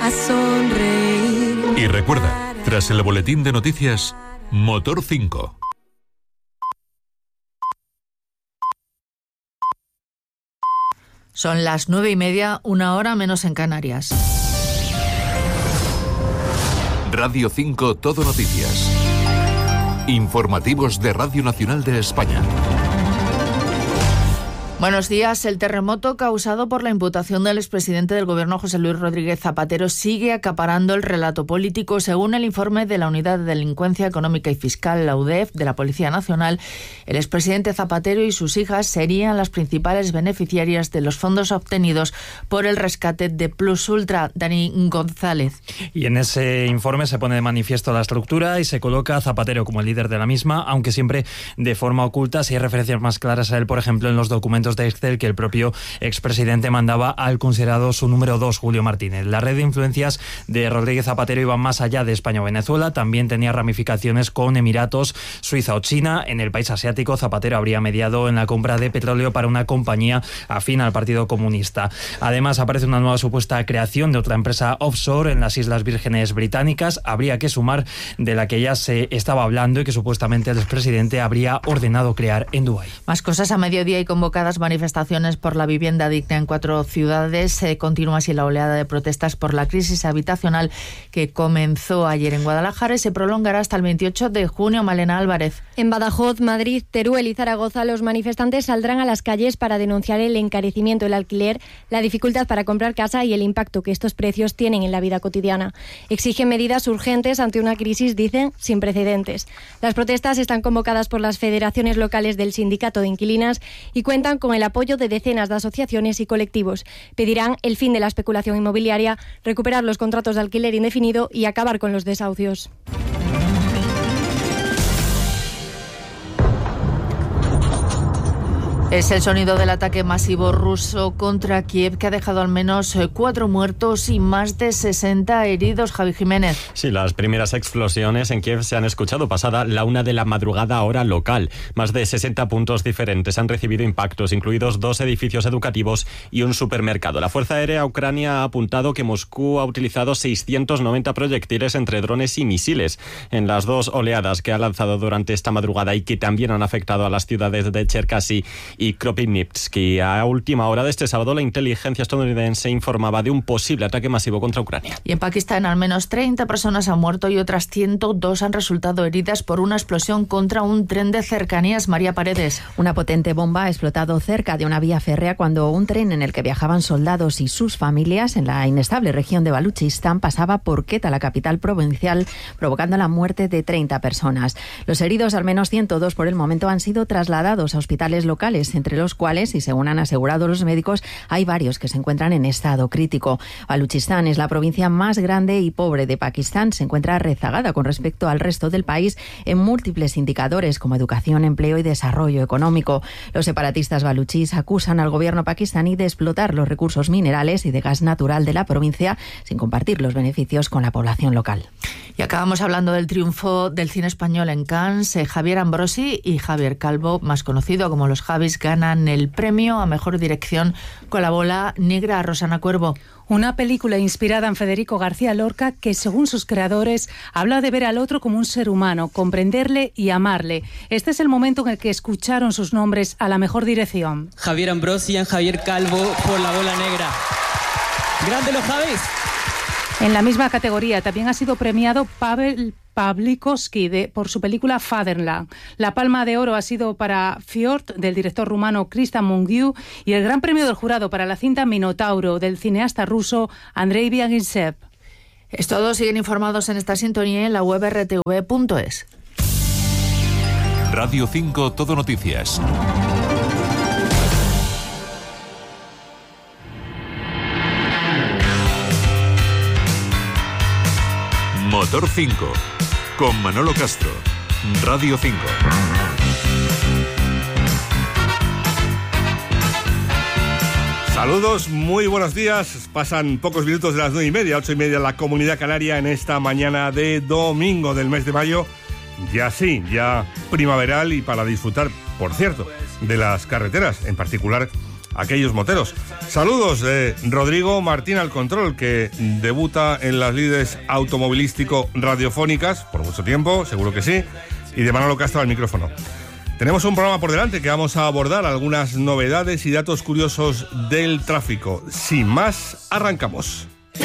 a sonreír. Y recuerda, tras el boletín de noticias, Motor 5. Son las 9:30, 1 hora menos en Canarias. Radio 5 Todo Noticias. Informativos de Radio Nacional de España. Buenos días. El terremoto causado por la imputación del expresidente del Gobierno, José Luis Rodríguez Zapatero, sigue acaparando el relato político. Según el informe de la Unidad de Delincuencia Económica y Fiscal, la UDEF, de la Policía Nacional, el expresidente Zapatero y sus hijas serían las principales beneficiarias de los fondos obtenidos por el rescate de Plus Ultra. Dani González. Y en ese informe se pone de manifiesto la estructura y se coloca a Zapatero como el líder de la misma, aunque siempre de forma oculta. Si hay referencias más claras a él, por ejemplo, en los documentos de Excel que el propio expresidente mandaba al considerado su número 2, Julio Martínez. La red de influencias de Rodríguez Zapatero iba más allá de España o Venezuela, también tenía ramificaciones con Emiratos, Suiza o China. En el país asiático, Zapatero habría mediado en la compra de petróleo para una compañía afín al Partido Comunista. Además, aparece una nueva supuesta creación de otra empresa offshore en las Islas Vírgenes Británicas. Habría que sumar de la que ya se estaba hablando y que supuestamente el expresidente habría ordenado crear en Dubái. Más cosas. A mediodía y convocadas manifestaciones por la vivienda digna en 4 ciudades. Continúa así la oleada de protestas por la crisis habitacional que comenzó ayer en Guadalajara y se prolongará hasta el 28 de junio. Malena Álvarez. En Badajoz, Madrid, Teruel y Zaragoza, los manifestantes saldrán a las calles para denunciar el encarecimiento del alquiler, la dificultad para comprar casa y el impacto que estos precios tienen en la vida cotidiana. Exigen medidas urgentes ante una crisis, dicen, sin precedentes. Las protestas están convocadas por las federaciones locales del Sindicato de Inquilinas y cuentan con el apoyo de decenas de asociaciones y colectivos. Pedirán el fin de la especulación inmobiliaria, recuperar los contratos de alquiler indefinido y acabar con los desahucios. Es el sonido del ataque masivo ruso contra Kiev que ha dejado al menos 4 muertos y más de 60 heridos. Javi Jiménez. Sí, las primeras explosiones en Kiev se han escuchado pasada la 1 de la madrugada hora local. Más de 60 puntos diferentes han recibido impactos, incluidos 2 edificios educativos y un supermercado. La Fuerza Aérea Ucrania ha apuntado que Moscú ha utilizado 690 proyectiles entre drones y misiles en las 2 oleadas que ha lanzado durante esta madrugada y que también han afectado a las ciudades de Cherkasy y Kropyvnytski. A última hora de este sábado, la inteligencia estadounidense informaba de un posible ataque masivo contra Ucrania. Y en Pakistán, al menos 30 personas han muerto y otras 102 han resultado heridas por una explosión contra un tren de cercanías. María Paredes. Una potente bomba ha explotado cerca de una vía férrea cuando un tren en el que viajaban soldados y sus familias en la inestable región de Baluchistán pasaba por Quetta, la capital provincial, provocando la muerte de 30 personas. Los heridos, al menos 102 por el momento, han sido trasladados a hospitales locales, entre los cuales, y según han asegurado los médicos, hay varios que se encuentran en estado crítico. Baluchistán es la provincia más grande y pobre de Pakistán. Se encuentra rezagada con respecto al resto del país en múltiples indicadores como educación, empleo y desarrollo económico. Los separatistas baluchís acusan al gobierno pakistaní de explotar los recursos minerales y de gas natural de la provincia sin compartir los beneficios con la población local. Y acabamos hablando del triunfo del cine español en Cannes. Javier Ambrosi y Javier Calvo, más conocido como los Javis, ganan el premio a Mejor Dirección con La Bola Negra. Rosana Cuervo. Una película inspirada en Federico García Lorca que, según sus creadores, habla de ver al otro como un ser humano, comprenderle y amarle. Este es el momento en el que escucharon sus nombres a la mejor dirección. Javier Ambrosi y Javier Calvo por La Bola Negra. ¡Grande los Javis! En la misma categoría también ha sido premiado Pavel Pawlikowski por su película Fatherland. La Palma de Oro ha sido para Fjord, del director rumano Cristian Mungiu, y el gran premio del jurado para la cinta Minotauro, del cineasta ruso Andrei Biagintsev. Es todo. Siguen informados en esta sintonía en la web rtv.es. Radio 5 Todo Noticias. Motor 5, con Manolo Castro, Radio 5. Saludos, muy buenos días. Pasan pocos minutos de las 9:30, 8:30 en la Comunidad Canaria en esta mañana de domingo del mes de mayo. Ya sí, ya primaveral y para disfrutar, por cierto, de las carreteras, en particular aquellos moteros. Saludos de Rodrigo Martín al control, que debuta en las lides automovilístico radiofónicas, por mucho tiempo, seguro que sí, y de Manolo Castro al micrófono. Tenemos un programa por delante que vamos a abordar algunas novedades y datos curiosos del tráfico. Sin más, arrancamos.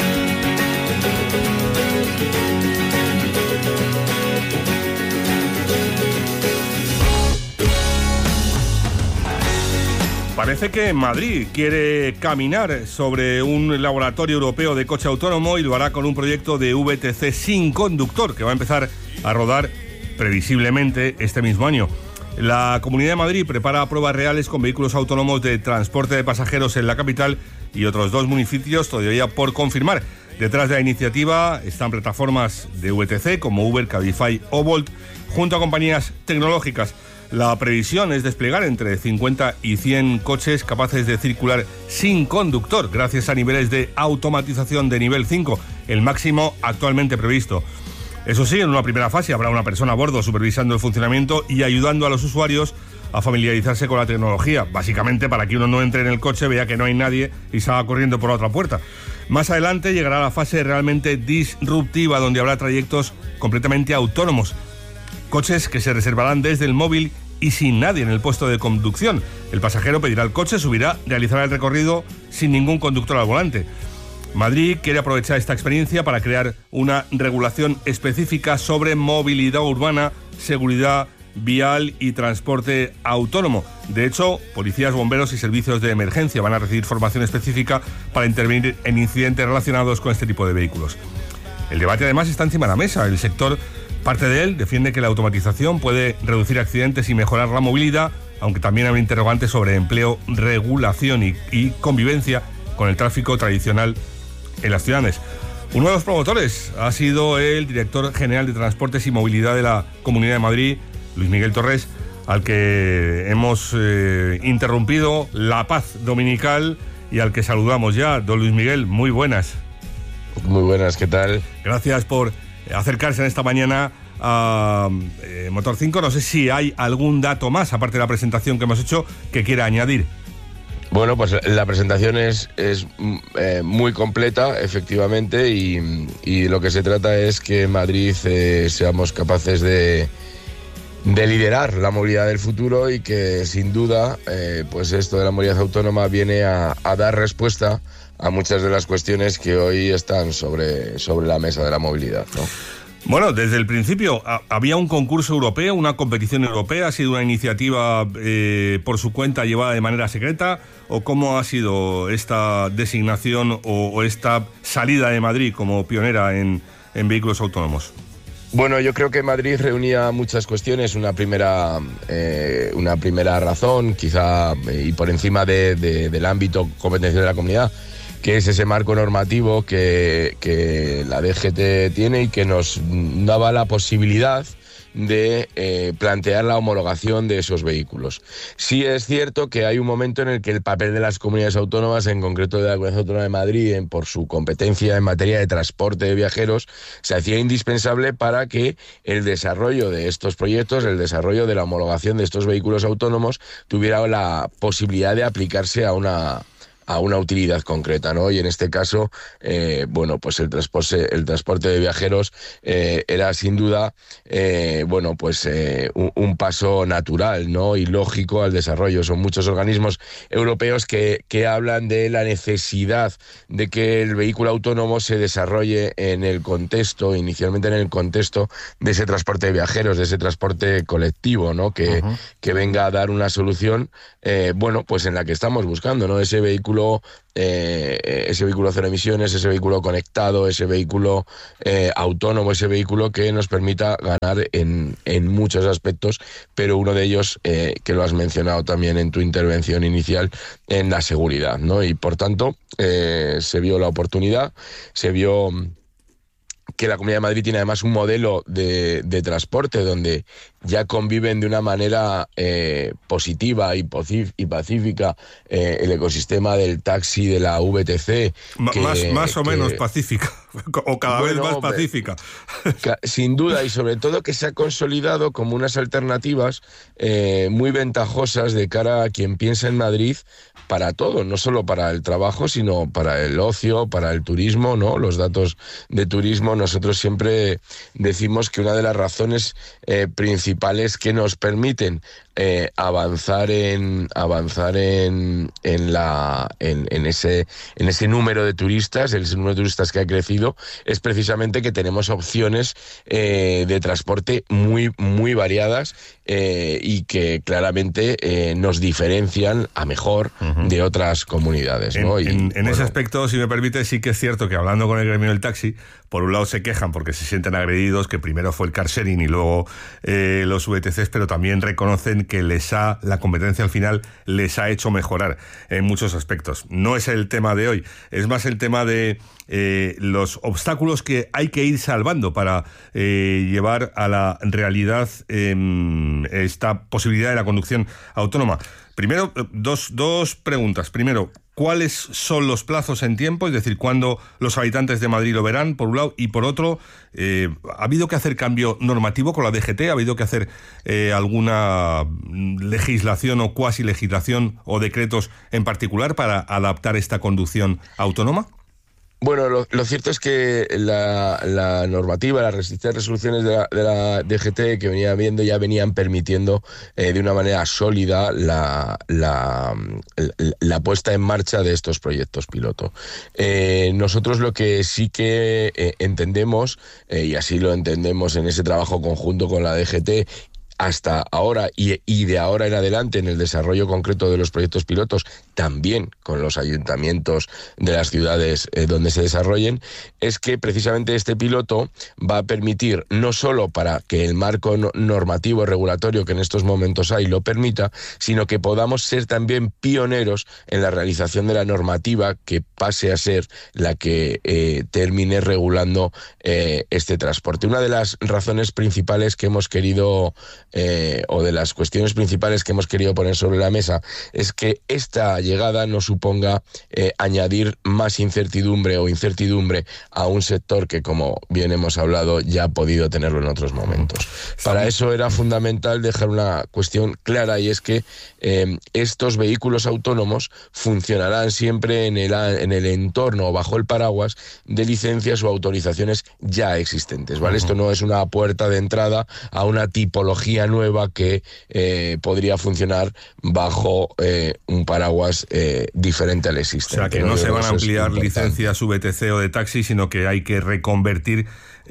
Parece que Madrid quiere caminar sobre un laboratorio europeo de coche autónomo y lo hará con un proyecto de VTC sin conductor que va a empezar a rodar previsiblemente este mismo año. La Comunidad de Madrid prepara pruebas reales con vehículos autónomos de transporte de pasajeros en la capital y otros 2 municipios todavía por confirmar. Detrás de la iniciativa están plataformas de VTC como Uber, Cabify o Bolt, junto a compañías tecnológicas. La previsión es desplegar entre 50 y 100 coches capaces de circular sin conductor, gracias a niveles de automatización de nivel 5, el máximo actualmente previsto. Eso sí, en una primera fase habrá una persona a bordo supervisando el funcionamiento y ayudando a los usuarios a familiarizarse con la tecnología, básicamente para que uno no entre en el coche, vea que no hay nadie y salga corriendo por la otra puerta. Más adelante llegará la fase realmente disruptiva, donde habrá trayectos completamente autónomos, coches que se reservarán desde el móvil y sin nadie en el puesto de conducción. El pasajero pedirá el coche, subirá, realizará el recorrido sin ningún conductor al volante. Madrid quiere aprovechar esta experiencia para crear una regulación específica sobre movilidad urbana, seguridad vial y transporte autónomo. De hecho, policías, bomberos y servicios de emergencia van a recibir formación específica para intervenir en incidentes relacionados con este tipo de vehículos. El debate además está encima de la mesa. El sector, parte de él, defiende que la automatización puede reducir accidentes y mejorar la movilidad, aunque también hay interrogantes sobre empleo, regulación y convivencia con el tráfico tradicional en las ciudades. Uno de los promotores ha sido el director general de Transportes y Movilidad de la Comunidad de Madrid, Luis Miguel Torres, al que hemos interrumpido la paz dominical y al que saludamos ya. Don Luis Miguel, muy buenas. Muy buenas, ¿qué tal? Gracias por acercarse en esta mañana a Motor 5. No sé si hay algún dato más, aparte de la presentación que hemos hecho, que quiera añadir. Bueno, pues la presentación es muy completa, efectivamente, y lo que se trata es que en Madrid seamos capaces de liderar la movilidad del futuro y que, sin duda, pues esto de la movilidad autónoma viene a dar respuesta a muchas de las cuestiones que hoy están sobre la mesa de la movilidad, ¿no? Bueno, desde el principio había un concurso europeo, una competición europea. ¿Ha sido una iniciativa por su cuenta llevada de manera secreta? ¿O cómo ha sido esta designación o esta salida de Madrid como pionera en vehículos autónomos? Bueno, yo creo que Madrid reunía muchas cuestiones. Una primera razón, quizá, y por encima del ámbito competencial de la comunidad, que es ese marco normativo que la DGT tiene y que nos daba la posibilidad de plantear la homologación de esos vehículos. Sí es cierto que hay un momento en el que el papel de las comunidades autónomas, en concreto de la Comunidad Autónoma de Madrid, por su competencia en materia de transporte de viajeros, se hacía indispensable para que el desarrollo de estos proyectos, el desarrollo de la homologación de estos vehículos autónomos, tuviera la posibilidad de aplicarse a una utilidad concreta, ¿no? Y en este caso, bueno, pues el transporte de viajeros era sin duda, bueno, pues un paso natural, ¿no? Y lógico al desarrollo. Son muchos organismos europeos que hablan de la necesidad de que el vehículo autónomo se desarrolle inicialmente en el contexto de ese transporte de viajeros, de ese transporte colectivo, ¿no? Que venga a dar una solución, bueno, pues en la que estamos buscando, ¿no? Ese vehículo cero emisiones, ese vehículo conectado, ese vehículo autónomo, ese vehículo que nos permita ganar en muchos aspectos, pero uno de ellos, que lo has mencionado también en tu intervención inicial, en la seguridad, ¿no? Y por tanto, se vio la oportunidad, se vio que la Comunidad de Madrid tiene además un modelo de transporte donde ya conviven de una manera positiva y pacífica el ecosistema del taxi, de la VTC. Más o menos pacífica. o cada vez más pacífica. Sin duda, y sobre todo que se ha consolidado como unas alternativas muy ventajosas de cara a quien piensa en Madrid para todo, no solo para el trabajo, sino para el ocio, para el turismo, ¿no? Los datos de turismo, nosotros siempre decimos que una de las razones principales que nos permiten avanzar en ese número de turistas, el número de turistas que ha crecido, es precisamente que tenemos opciones de transporte muy variadas y que claramente nos diferencian a mejor de otras comunidades, ¿no? En ese aspecto, si me permite, sí que es cierto que hablando con el gremio del taxi, por un lado se quejan porque se sienten agredidos, que primero fue el car sharing y luego los VTCs, pero también reconocen que la competencia al final les ha hecho mejorar en muchos aspectos. No es el tema de hoy, es más el tema de los obstáculos que hay que ir salvando para llevar a la realidad esta posibilidad de la conducción autónoma. Primero, dos preguntas. Primero, ¿cuáles son los plazos en tiempo? Es decir, ¿cuándo los habitantes de Madrid lo verán, por un lado? Y por otro, ¿ha habido que hacer cambio normativo con la DGT? ¿Ha habido que hacer alguna legislación o cuasi legislación o decretos en particular para adaptar esta conducción autónoma? Bueno, lo cierto es que la normativa, las resoluciones de la DGT que venía viendo ya venían permitiendo de una manera sólida la puesta en marcha de estos proyectos piloto. Nosotros lo que sí que entendemos, y así lo entendemos en ese trabajo conjunto con la DGT, hasta ahora y de ahora en adelante en el desarrollo concreto de los proyectos pilotos, también con los ayuntamientos de las ciudades donde se desarrollen, es que precisamente este piloto va a permitir, no solo para que el marco normativo regulatorio que en estos momentos hay lo permita, sino que podamos ser también pioneros en la realización de la normativa que pase a ser la que termine regulando este transporte. Una de las razones principales que hemos querido o de las cuestiones principales que hemos querido poner sobre la mesa es que esta llegada no suponga añadir más incertidumbre a un sector que, como bien hemos hablado, ya ha podido tenerlo en otros momentos. Para eso era fundamental dejar una cuestión clara, y es que estos vehículos autónomos funcionarán siempre en el entorno o bajo el paraguas de licencias o autorizaciones ya existentes, ¿vale? Esto no es una puerta de entrada a una tipología nueva que podría funcionar bajo un paraguas diferente al existente. O sea, que no se van a ampliar licencias VTC o de taxi, sino que hay que reconvertir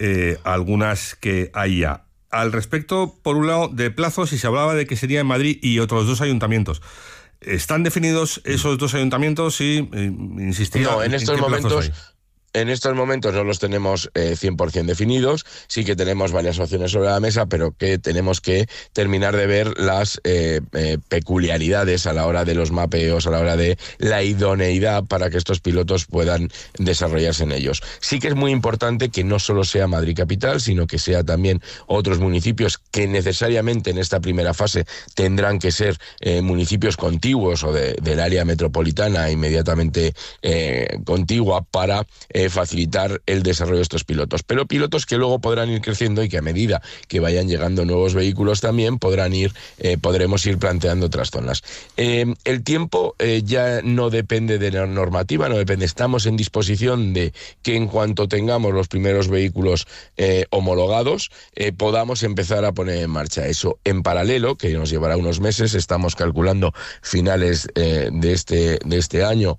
algunas que hay ya. Al respecto, por un lado, de plazos, y se hablaba de que sería en Madrid y otros dos ayuntamientos. ¿Están definidos esos dos ayuntamientos? Sí, insistía. No, en estos momentos... En estos momentos no los tenemos 100% definidos, sí que tenemos varias opciones sobre la mesa, pero que tenemos que terminar de ver las peculiaridades a la hora de los mapeos, a la hora de la idoneidad para que estos pilotos puedan desarrollarse en ellos. Sí que es muy importante que no solo sea Madrid capital, sino que sea también otros municipios que necesariamente en esta primera fase tendrán que ser municipios contiguos o del área metropolitana inmediatamente contigua para facilitar el desarrollo de estos pilotos, pero pilotos que luego podrán ir creciendo y que a medida que vayan llegando nuevos vehículos también podremos ir planteando otras zonas. El tiempo ya no depende de la normativa, estamos en disposición de que en cuanto tengamos los primeros vehículos homologados podamos empezar a poner en marcha eso. En paralelo, que nos llevará unos meses, estamos calculando finales de este año,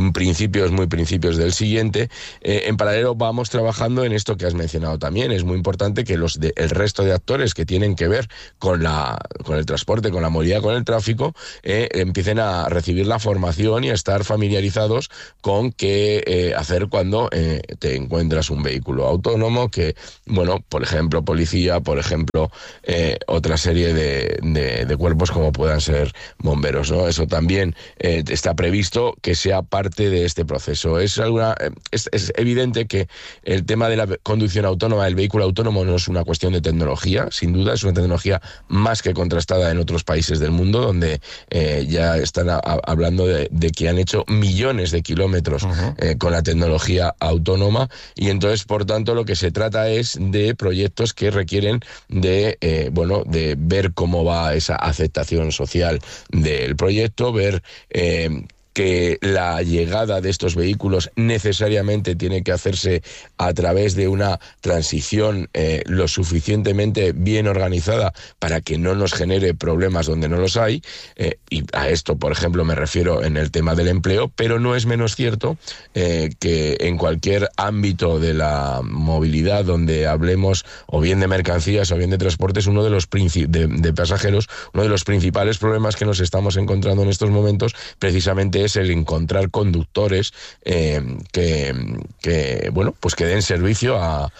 muy principios del siguiente. En paralelo vamos trabajando en esto que has mencionado también. Es muy importante que el resto de actores que tienen que ver con el transporte, con la movilidad, con el tráfico, empiecen a recibir la formación y a estar familiarizados con qué hacer cuando te encuentras un vehículo autónomo, que, bueno, por ejemplo, policía, por ejemplo, otra serie de cuerpos como puedan ser bomberos, ¿no? Eso también está previsto que sea parte de este proceso. Es es evidente que el tema de la conducción autónoma, del vehículo autónomo, no es una cuestión de tecnología, sin duda, es una tecnología más que contrastada en otros países del mundo, donde ya están hablando de que han hecho millones de kilómetros con la tecnología autónoma, y entonces, por tanto, lo que se trata es de proyectos que requieren de ver cómo va esa aceptación social del proyecto, ver que la llegada de estos vehículos necesariamente tiene que hacerse a través de una transición lo suficientemente bien organizada para que no nos genere problemas donde no los hay, y a esto, por ejemplo, me refiero en el tema del empleo, pero no es menos cierto que en cualquier ámbito de la movilidad donde hablemos o bien de mercancías o bien de transportes, uno de los de pasajeros, uno de los principales problemas que nos estamos encontrando en estos momentos precisamente es el encontrar conductores que den servicio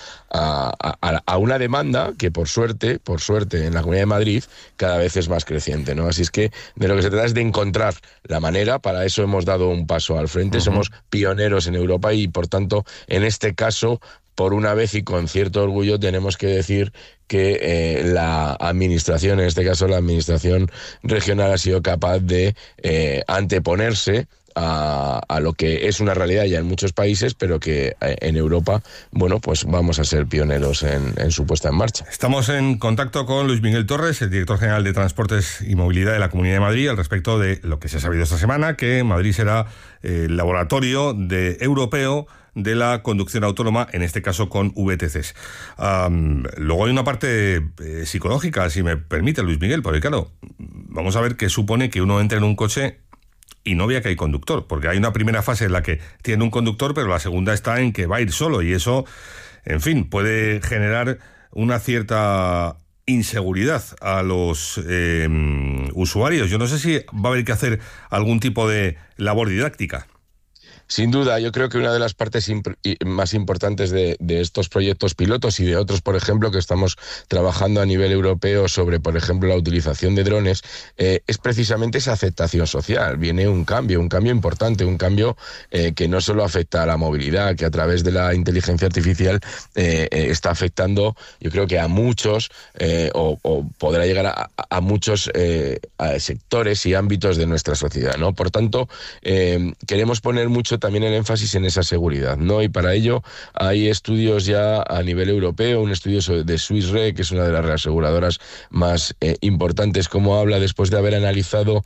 a una demanda que por suerte en la Comunidad de Madrid cada vez es más creciente, ¿no? Así es que de lo que se trata es de encontrar la manera. Para eso hemos dado un paso al frente, somos pioneros en Europa y, por tanto, en este caso, por una vez y con cierto orgullo, tenemos que decir que la administración, en este caso la administración regional, ha sido capaz de anteponerse a lo que es una realidad ya en muchos países, pero que en Europa, pues vamos a ser pioneros en su puesta en marcha. Estamos en contacto con Luis Miguel Torres, el director general de Transportes y Movilidad de la Comunidad de Madrid, al respecto de lo que se ha sabido esta semana, que Madrid será el laboratorio europeo de la conducción autónoma, en este caso con VTCs. Luego hay una parte psicológica, si me permite, Luis Miguel, porque claro, vamos a ver qué supone que uno entre en un coche y no vea que hay conductor, porque hay una primera fase en la que tiene un conductor, pero la segunda está en que va a ir solo, y eso, en fin, puede generar una cierta inseguridad a los usuarios. Yo no sé si va a haber que hacer algún tipo de labor didáctica. Sin duda, yo creo que una de las partes más importantes de estos proyectos pilotos y de otros, por ejemplo, que estamos trabajando a nivel europeo sobre, por ejemplo, la utilización de drones, es precisamente esa aceptación social. Viene un cambio importante, un cambio que no solo afecta a la movilidad, que a través de la inteligencia artificial está afectando, yo creo que a muchos, o podrá llegar a muchos a sectores y ámbitos de nuestra sociedad, ¿no? Por tanto, queremos poner mucho también el énfasis en esa seguridad, ¿no? Y para ello hay estudios ya a nivel europeo, un estudio de Swiss Re, que es una de las reaseguradoras más importantes, como habla después de haber analizado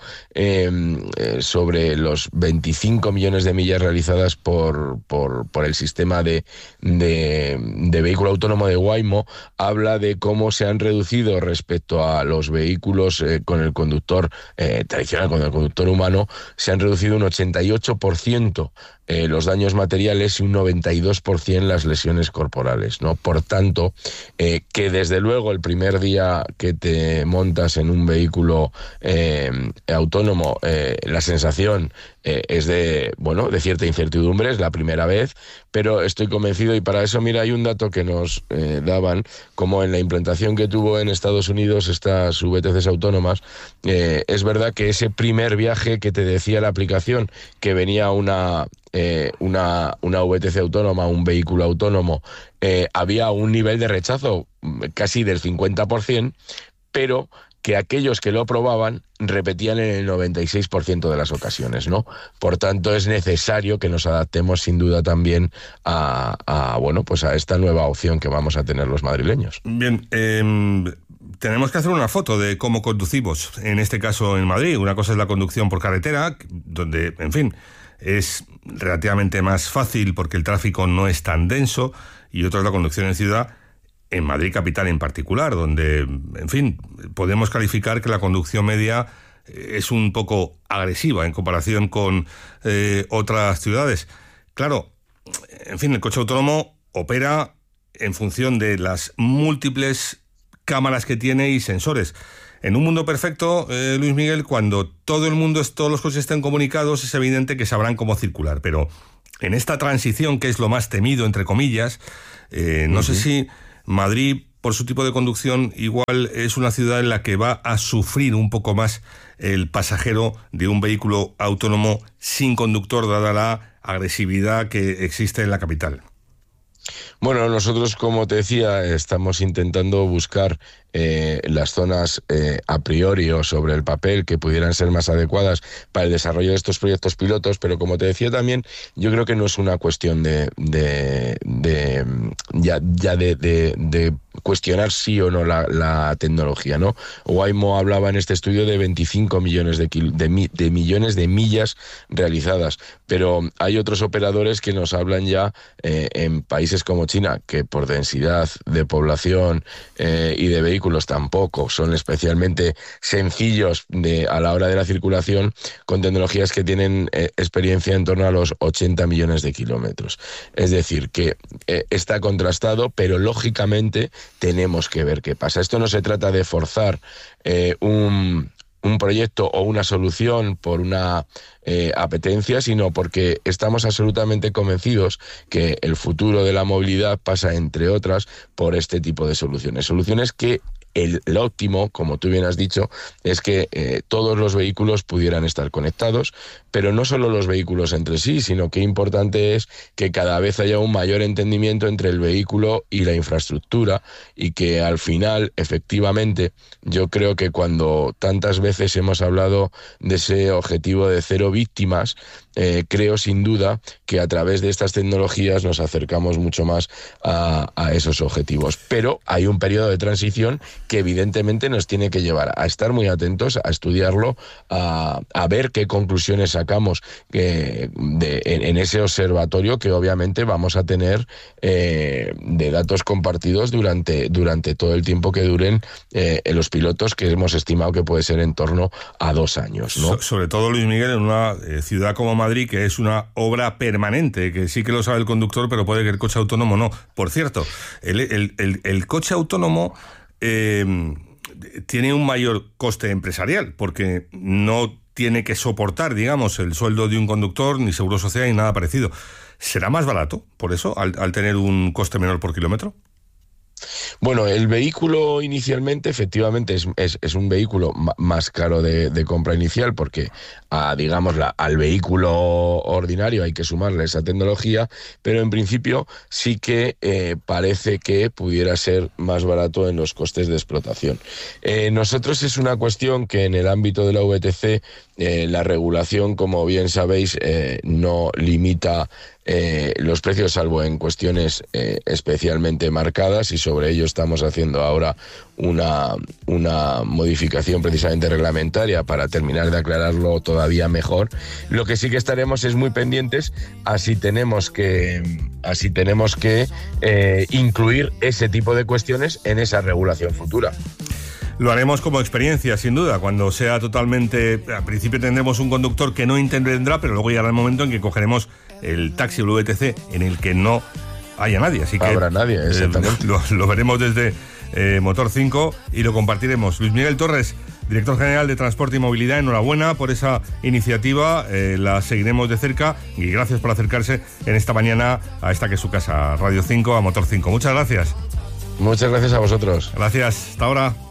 sobre los 25 millones de millas realizadas por el sistema de vehículo autónomo de Waymo, habla de cómo se han reducido respecto a los vehículos con el conductor tradicional, con el conductor humano, se han reducido un 88% los daños materiales y un 92% las lesiones corporales, ¿no? Por tanto, que desde luego el primer día que te montas en un vehículo autónomo, la sensación es de cierta incertidumbre, es la primera vez, pero estoy convencido, y para eso, mira, hay un dato que nos daban, como en la implantación que tuvo en Estados Unidos estas VTCs autónomas, es verdad que ese primer viaje que te decía la aplicación, que venía una VTC autónoma, un vehículo autónomo, había un nivel de rechazo casi del 50%, pero que aquellos que lo probaban repetían en el 96% de las ocasiones, ¿no? Por tanto, es necesario que nos adaptemos sin duda también a esta nueva opción que vamos a tener los madrileños. Bien, tenemos que hacer una foto de cómo conducimos, en este caso en Madrid. Una cosa es la conducción por carretera, donde, en fin, es relativamente más fácil porque el tráfico no es tan denso, y otra es la conducción en ciudad, en Madrid capital en particular, donde, en fin, podemos calificar que la conducción media es un poco agresiva en comparación con otras ciudades. Claro, en fin, el coche autónomo opera en función de las múltiples cámaras que tiene y sensores. En un mundo perfecto, Luis Miguel, cuando todos los coches estén comunicados, es evidente que sabrán cómo circular, pero en esta transición, que es lo más temido, entre comillas, no sé si Madrid por su tipo de conducción, igual es una ciudad en la que va a sufrir un poco más el pasajero de un vehículo autónomo sin conductor, dada la agresividad que existe en la capital. Bueno, nosotros, como te decía, estamos intentando buscar las zonas a priori o sobre el papel que pudieran ser más adecuadas para el desarrollo de estos proyectos pilotos, pero como te decía también, yo creo que no es una cuestión de cuestionar sí o no la tecnología, ¿no? Waymo hablaba en este estudio de 25 millones de millones de millas realizadas, pero hay otros operadores que nos hablan ya en países como China, que por densidad de población y de vehículos tampoco son especialmente sencillos a la hora de la circulación, con tecnologías que tienen experiencia en torno a los 80 millones de kilómetros. Es decir, que está contrastado, pero lógicamente tenemos que ver qué pasa. Esto no se trata de forzar un proyecto o una solución por una apetencia, sino porque estamos absolutamente convencidos que el futuro de la movilidad pasa, entre otras, por este tipo de soluciones. Soluciones que el óptimo, como tú bien has dicho, es que todos los vehículos pudieran estar conectados, pero no solo los vehículos entre sí, sino que importante es que cada vez haya un mayor entendimiento entre el vehículo y la infraestructura, y que al final, efectivamente, yo creo que cuando tantas veces hemos hablado de ese objetivo de 0 víctimas, creo sin duda que a través de estas tecnologías nos acercamos mucho más a esos objetivos. Pero hay un periodo de transición que evidentemente nos tiene que llevar a estar muy atentos, a estudiarlo, a ver qué conclusiones sacamos en ese observatorio que obviamente vamos a tener de datos compartidos durante todo el tiempo que duren los pilotos, que hemos estimado que puede ser en torno a 2 años, ¿no? Sobre todo, Luis Miguel, en una ciudad como Madrid, que es una obra permanente, que sí que lo sabe el conductor, pero puede que el coche autónomo no. Por cierto, el coche autónomo tiene un mayor coste empresarial, porque no tiene que soportar, digamos, el sueldo de un conductor, ni seguro social, ni nada parecido. ¿Será más barato, por eso, al tener un coste menor por kilómetro? Bueno, el vehículo inicialmente efectivamente es un vehículo más caro de compra inicial, porque al vehículo ordinario hay que sumarle esa tecnología, pero en principio sí que parece que pudiera ser más barato en los costes de explotación. Nosotros es una cuestión que en el ámbito de la VTC la regulación, como bien sabéis, no limita los precios, salvo en cuestiones especialmente marcadas, y sobre ello estamos haciendo ahora una modificación precisamente reglamentaria para terminar de aclararlo todavía mejor. Lo que sí que estaremos es muy pendientes a si tenemos que incluir ese tipo de cuestiones en esa regulación futura. Lo haremos como experiencia, sin duda, cuando sea totalmente... Al principio tendremos un conductor que no intervendrá, pero luego llegará el momento en que cogeremos el taxi o el VTC en el que no haya nadie. Así que habrá nadie, exactamente. Lo veremos desde Motor 5 y lo compartiremos. Luis Miguel Torres, director general de Transporte y Movilidad, enhorabuena por esa iniciativa, la seguiremos de cerca, y gracias por acercarse en esta mañana a esta que es su casa, Radio 5, a Motor 5. Muchas gracias. Muchas gracias a vosotros. Gracias, hasta ahora.